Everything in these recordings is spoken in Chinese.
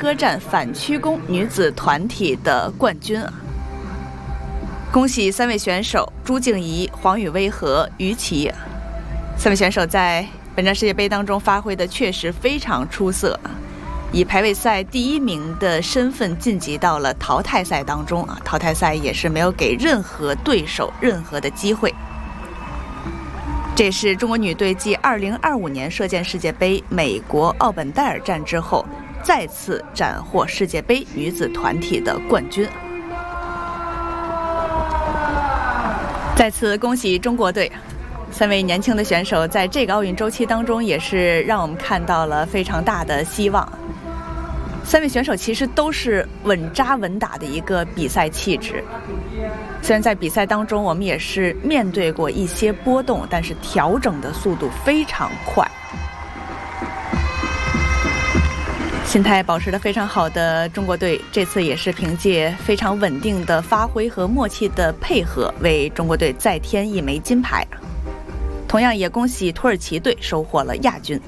歌战反曲弓女子团体的冠军啊！恭喜3位选手朱静怡、黄雨薇和于琦。3位选手在本站世界杯当中发挥的确实非常出色，以排位赛第1名的身份晋级到了淘汰赛当中啊！淘汰赛也是没有给任何对手任何的机会。这也是中国女队继2025年射箭世界杯美国奥本戴尔站之后，再次斩获世界杯女子团体的冠军。再次恭喜中国队！3位年轻的选手在这个奥运周期当中，也是让我们看到了非常大的希望。3位选手其实都是稳扎稳打的一个比赛气质。虽然在比赛当中我们也是面对过一些波动，但是调整的速度非常快。心态保持得非常好的中国队，这次也是凭借非常稳定的发挥和默契的配合，为中国队再添1枚金牌。同样也恭喜土耳其队收获了亚军。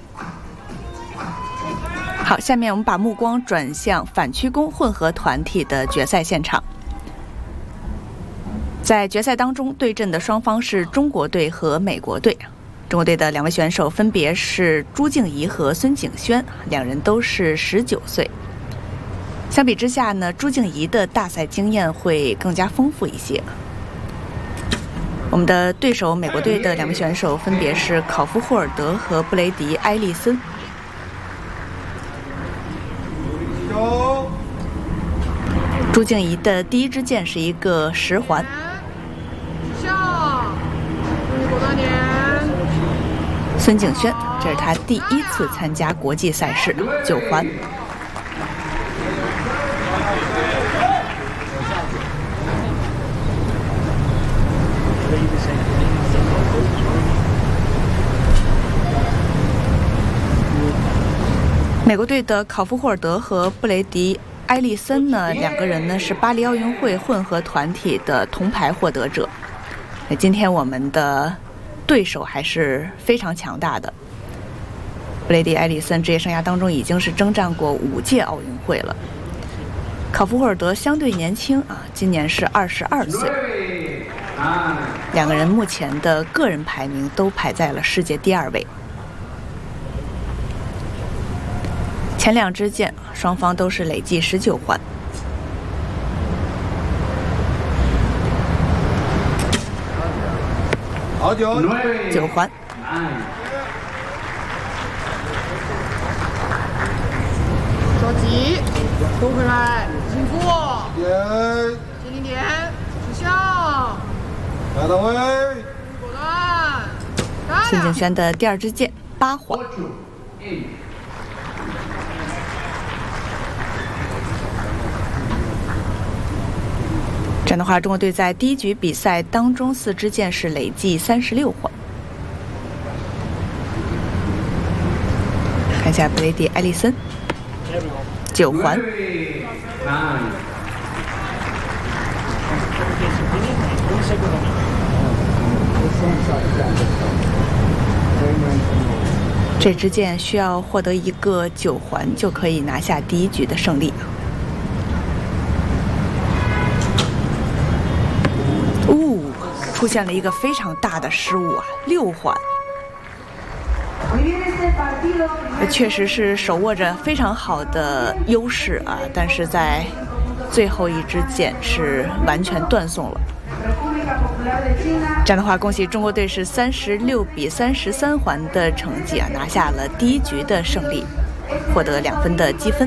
好，下面我们把目光转向反曲弓混合团体的决赛现场。在决赛当中对阵的双方是中国队和美国队。中国队的2位选手分别是朱静怡和孙景轩，2人都是19岁。相比之下呢，朱静怡的大赛经验会更加丰富一些。我们的对手美国队的2位选手分别是考夫霍尔德和布雷迪埃利森。朱静怡的第1支箭是一个10环。孙景轩，这是他第1次参加国际赛事，9环。美国队的考夫霍尔德和布雷迪埃利森呢，2个人呢是巴黎奥运会混合团体的铜牌获得者。今天我们的对手还是非常强大的。布雷迪埃利森职业生涯当中已经是征战过5届奥运会了。考夫霍尔德相对年轻啊，今年是22岁。2个人目前的个人排名都排在了世界第2位。前2支箭双方都是累计19环。9环。 着急，都回来，辛苦，接近点，指向， 来到位， 果断， 孙景轩的第2支箭8环。这样的话，中国队在第1局比赛当中4支箭是累计36环。看一下布雷迪埃利森，9环。这支箭需要获得一个9环就可以拿下第1局的胜利。出现了一个非常大的失误啊，6环。确实是手握着非常好的优势啊，但是在最后1支箭是完全断送了。这样的话，恭喜中国队是36比33环的成绩啊，拿下了第1局的胜利，获得2分的积分。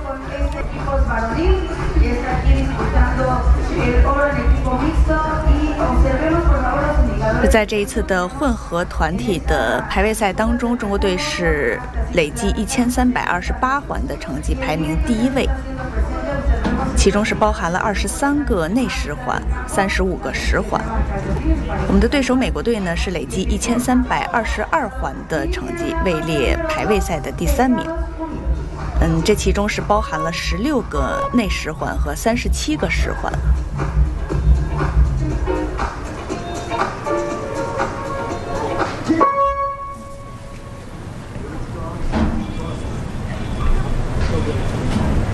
在这一次的混合团体的排位赛当中，中国队是累计1328环的成绩，排名第1位，其中是包含了23个内10环，35个10环。我们的对手美国队呢是累计1322环的成绩，位列排位赛的第3名。这其中是包含了16个内10环和37个10环。